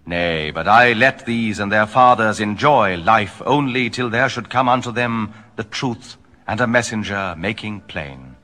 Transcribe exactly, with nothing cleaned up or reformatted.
Nay, but I let these and their fathers enjoy life only till there should come unto them the truth and a messenger making plain.